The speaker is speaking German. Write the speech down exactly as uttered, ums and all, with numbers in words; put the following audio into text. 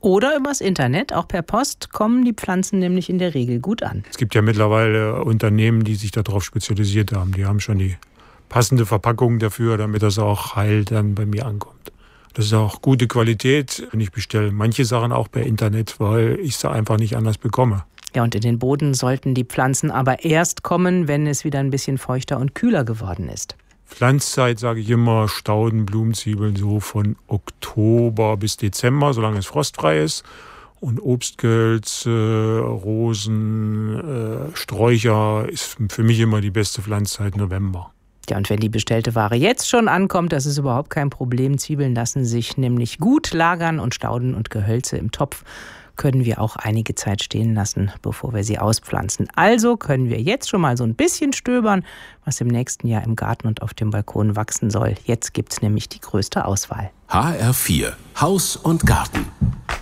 Oder übers Internet, auch per Post, kommen die Pflanzen nämlich in der Regel gut an. Es gibt ja mittlerweile Unternehmen, die sich darauf spezialisiert haben. Die haben schon die passende Verpackung dafür, damit das auch heil dann bei mir ankommt. Das ist auch gute Qualität. Und ich bestelle manche Sachen auch per Internet, weil ich sie einfach nicht anders bekomme. Ja, und in den Boden sollten die Pflanzen aber erst kommen, wenn es wieder ein bisschen feuchter und kühler geworden ist. Pflanzzeit, sage ich immer, Stauden, Blumenzwiebeln so von Oktober bis Dezember, solange es frostfrei ist. Und Obstgehölze, Rosen, äh, Sträucher ist für mich immer die beste Pflanzzeit November. Ja, und wenn die bestellte Ware jetzt schon ankommt, das ist überhaupt kein Problem. Zwiebeln lassen sich nämlich gut lagern und Stauden und Gehölze im Topf können wir auch einige Zeit stehen lassen, bevor wir sie auspflanzen. Also können wir jetzt schon mal so ein bisschen stöbern, was im nächsten Jahr im Garten und auf dem Balkon wachsen soll. Jetzt gibt's nämlich die größte Auswahl. H R vier Haus und Garten.